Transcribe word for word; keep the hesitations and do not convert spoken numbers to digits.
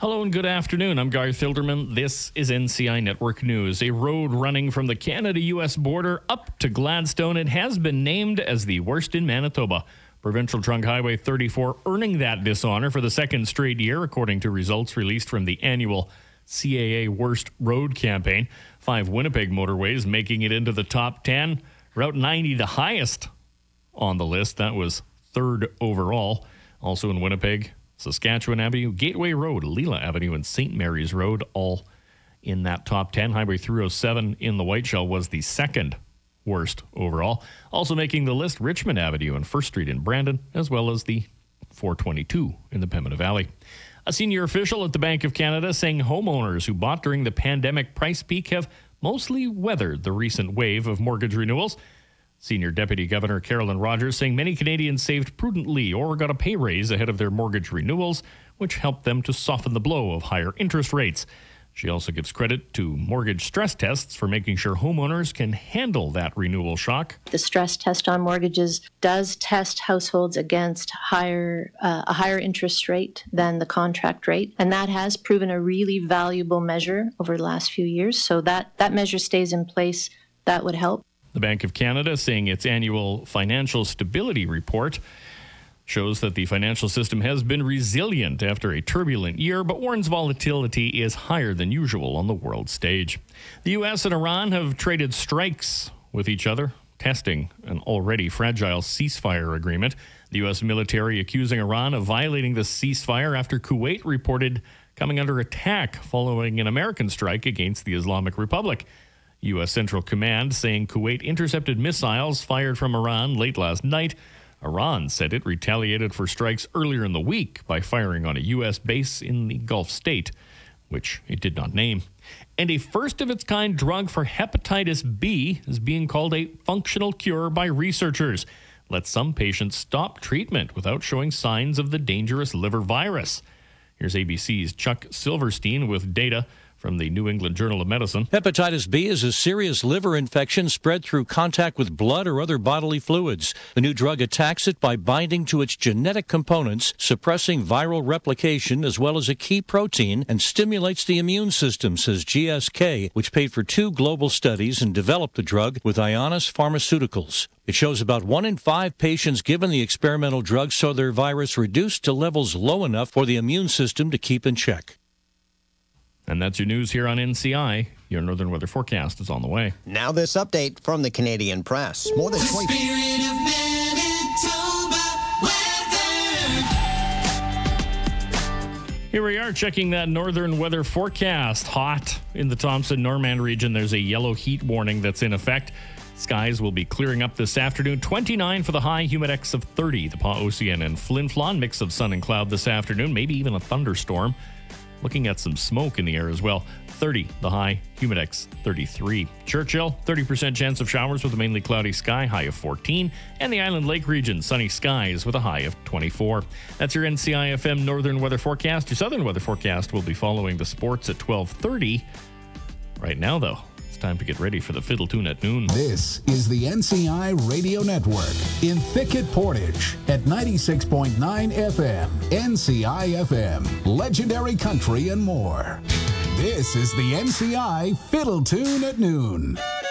Hello and good afternoon. I'm Garth Hilderman. This is N C I Network News. A road running from the Canada-U S border up to Gladstone, it has been named as the worst in Manitoba. Provincial Trunk Highway thirty-four earning that dishonor for the second straight year, according to results released from the annual C A A Worst Road campaign. Five Winnipeg motorways making it into the top ten. Route ninety, the highest on the list. That was third overall. Also in Winnipeg, Saskatchewan Avenue, Gateway Road, Leela Avenue, and Saint Mary's Road, all in that top ten. Highway three oh seven in the Whiteshell was the second worst overall. Also making the list, Richmond Avenue and First Street in Brandon, as well as the four twenty-two in the Pembina Valley. A senior official at the Bank of Canada saying homeowners who bought during the pandemic price peak have mostly weathered the recent wave of mortgage renewals. Senior Deputy Governor Carolyn Rogers saying many Canadians saved prudently or got a pay raise ahead of their mortgage renewals, which helped them to soften the blow of higher interest rates. She also gives credit to mortgage stress tests for making sure homeowners can handle that renewal shock. The stress test on mortgages does test households against higher uh, a higher interest rate than the contract rate, and that has proven a really valuable measure over the last few years. So that, that measure stays in place. That would help. The Bank of Canada saying its annual financial stability report shows that the financial system has been resilient after a turbulent year, but warns volatility is higher than usual on the world stage. The U S and Iran have traded strikes with each other, testing an already fragile ceasefire agreement. The U S military accusing Iran of violating the ceasefire after Kuwait reported coming under attack following an American strike against the Islamic Republic. U S Central Command saying Kuwait intercepted missiles fired from Iran late last night. Iran said it retaliated for strikes earlier in the week by firing on a U S base in the Gulf state, which it did not name. And a first-of-its-kind drug for hepatitis B is being called a functional cure by researchers. Let some patients stop treatment without showing signs of the dangerous liver virus. Here's A B C's Chuck Silverstein with data from the New England Journal of Medicine. Hepatitis B is a serious liver infection spread through contact with blood or other bodily fluids. The new drug attacks it by binding to its genetic components, suppressing viral replication as well as a key protein, and stimulates the immune system, says G S K, which paid for two global studies and developed the drug with Ionis Pharmaceuticals. It shows about one in five patients given the experimental drug saw their virus reduced to levels low enough for the immune system to keep in check. And that's your news here on N C I. Your Northern Weather Forecast is on the way. Now this update from the Canadian Press. More than twenty... The spirit of Manitoba weather. Here we are checking that Northern Weather Forecast. Hot in the Thompson-Norman region. There's a yellow heat warning that's in effect. Skies will be clearing up this afternoon. twenty-nine for the high, humidex of thirty. The Pa-Ocean and Flin Flon, mix of sun and cloud this afternoon, maybe even a thunderstorm. Looking at some smoke in the air as well. thirty, the high, humidex thirty-three. Churchill, thirty percent chance of showers with a mainly cloudy sky, high of fourteen. And the Island Lake region, sunny skies with a high of twenty-four. That's your N C I F M Northern Weather Forecast. Your Southern Weather Forecast will be following the sports at twelve thirty. Right now, though, it's time to get ready for the Fiddle Tune at noon. This is the N C I Radio Network in Thicket Portage at ninety-six point nine F M, N C I F M, legendary country and more. This is the N C I Fiddle Tune at noon.